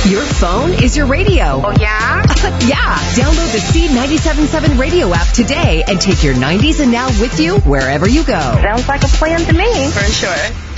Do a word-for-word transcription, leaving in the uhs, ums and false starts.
Your phone is your radio. Oh, yeah? Yeah. Download the Seed ninety-seven point seven radio app today and take your nineties and now with you wherever you go. Sounds like a plan to me. For sure.